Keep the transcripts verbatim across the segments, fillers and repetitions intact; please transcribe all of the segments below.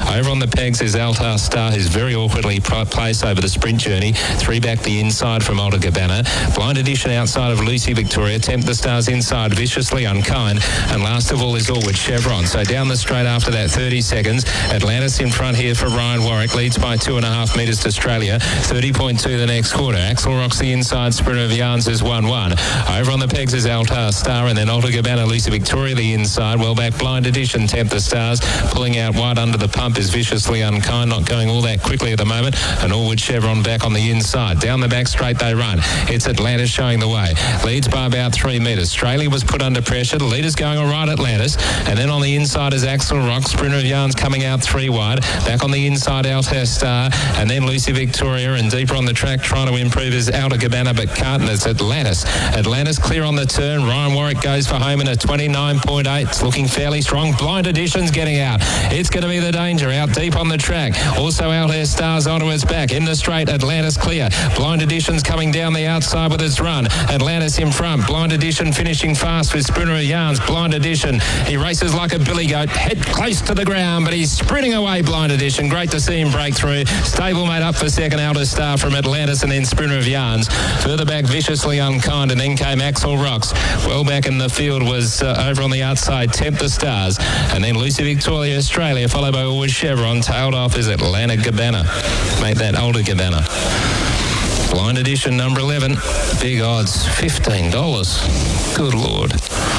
Over on the pegs is Altar Star, who's very awkwardly placed over the sprint journey. Three back the inside from Alta Cabana. Blind Edition outside of Lucy Victoria. Tempt the Stars inside, Viciously Unkind. And last of all is Allwood Chevron. So down the straight after that, thirty seconds. Atlantis in front here for Ryan Warwick. Leads by two and a half metres to Australia. thirty point two the next quarter. Axel Rocks the inside. Sprinter of Yarns is one one. Over on the pegs is Altar Star, and then Alta Cabana, Lucy Victoria the inside. Well back Blind Edition, Tempt the Stars. Pulling out wide under the pump is Viciously Unkind, not going all that quickly at the moment. And Allwood Chevron back on the inside. Down the back straight they run. It's Atlantis showing the way. Leads by about three metres. Australia was put under pressure. The leader's going all right, Atlantis. And then on the inside is Axel Rock. Sprinter of Yarns coming out three wide. Back on the inside, Altar Star. And then Lucy Victoria. And deeper on the track trying to improve is Alta Cabana, but can't. It's Atlantis. Atlantis clear on the turn. Ryan Warwick goes for home in a twenty-nine point eight. It's looking fairly strong. Blind Edition's getting out. It's going to be the danger out deep on the track. Also Altar Star's onto its back. In the straight, Atlantis clear. Blind Edition's coming down the outside with its run. Atlantis in front. Blind Edition finishing fast with Sprinter of Yarns. Blind Edition, he races like a billy goat. Head close to the ground, but he's sprinting away, Blind Edition. Great to see him break through. Stablemate up for second, Altar Star from Atlantis, and then Sprinter of Yarns. Further back, Viciously Unkind, and then came Axel Rocks. Well back in the field was uh, over on the outside, Tempt the Stars. And then Lucy Victoria, Australia, followed by Allwood Chevron. Tailed off is Atlanta Cabana. Make that Alta Cabana. Blind Edition, number eleven. Big odds, fifteen dollars. Good Lord.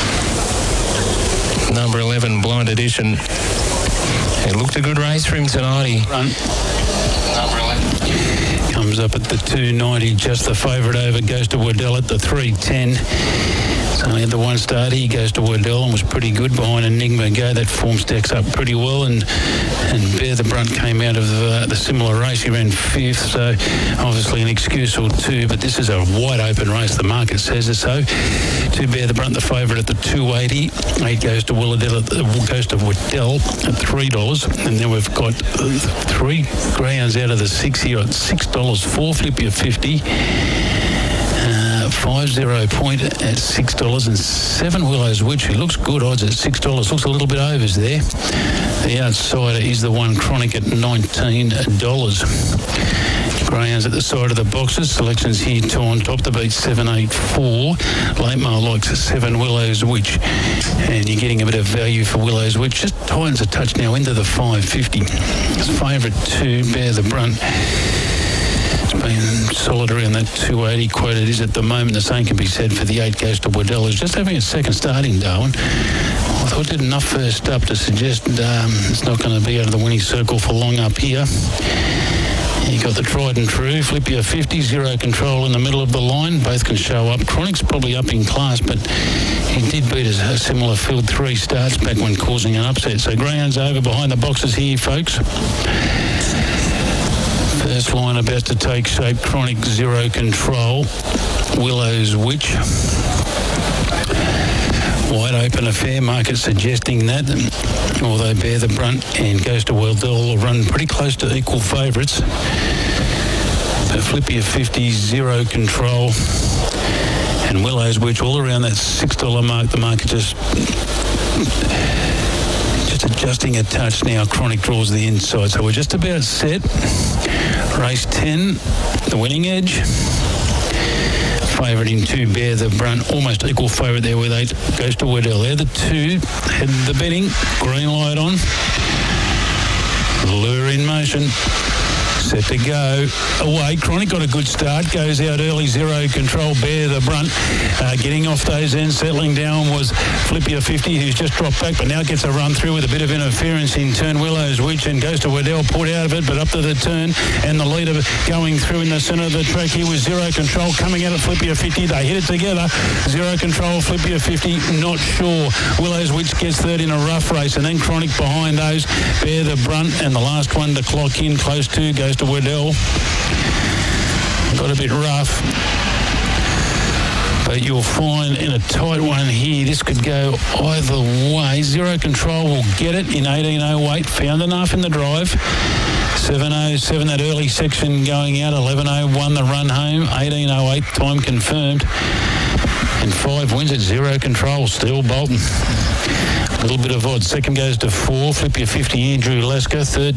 Number eleven, Blind Edition. It looked a good race for him tonight. He run. Number eleven. Comes up at the two ninety, just the favourite over. Goes to Waddell at the three ten. It's only had the one start. He goes to Waddell and was pretty good behind Enigma Go. That form stacks up pretty well, and and Bear the Brunt came out of uh, the similar race. He ran fifth, so obviously an excuse or two, but this is a wide open race. The market says it so. To Bear the Brunt, the favourite at the two eighty. Eight goes to Waddell at the, goes to Waddell at three dollars, and then we've got uh, three greyhounds out of the six here at six dollars. Four Flippia fifty. Uh, five zero point at six dollars, and seven Willows Witch, who looks good odds at six dollars, looks a little bit overs there. The outsider is the one Chronic at nineteen dollars. Greyhounds at the side of the boxes. Selections here to on top to beat seven eight four. Late Mail likes seven Willows Witch, and you're getting a bit of value for Willows Witch. Just tightens a touch now into the five fifty. His favourite two, Bear the Brunt. It's been solitary on that two eighty quote it is at the moment. The same can be said for the eight goes to Waddell, who's just having a second starting, Darwin. I thought did enough first up to suggest um, it's not going to be out of the winning circle for long up here. You got the tried and true, Flippia fifty, Zero Control in the middle of the line. Both can show up. Chronic's probably up in class, but he did beat a similar field three starts back when causing an upset. So Greyhound's over behind the boxes here, folks. First line about to take shape. Chronic, Zero Control, Willows Witch. Wide open affair, market suggesting that. Although Bear the Brunt and Goes to Waddell will run pretty close to equal favourites. But Flippia fifty, Zero Control, and Willows Witch all around that six dollar mark. The market just... Just adjusting a touch now. Chronic draws the inside, so we're just about set. Race ten, the winning edge. Favourite in two, Bear the Brunt, almost equal favourite there with eight. Goes to Waddell. They're the two. Head the betting. Green light on. Lure in motion. Set to go. Away. Chronic got a good start. Goes out early. Zero Control. Bear the Brunt. Uh, getting off those ends. Settling down was Flippia fifty, who's just dropped back, but now gets a run through with a bit of interference in turn. Willows Witch and Goes to Waddell. Put out of it, but up to the turn. And the leader going through in the centre of the track here was Zero Control. Coming out at Flippia fifty. They hit it together. Zero Control, Flippia fifty. Not sure. Willows Witch gets third in a rough race. And then Chronic behind those. Bear the Brunt. And the last one to clock in close to Goes to Waddell. Got a bit rough, but you'll find in a tight one here, this could go either way. Zero Control will get it in eighteen oh eight. Found enough in the drive. seven oh seven, that early section going out. eleven oh one, the run home. eighteen oh eight, time confirmed. And five wins at Zero Control. Still Bolton. A little bit of odds. Second goes to four. Flippia fifty, Andrew Lesker. Third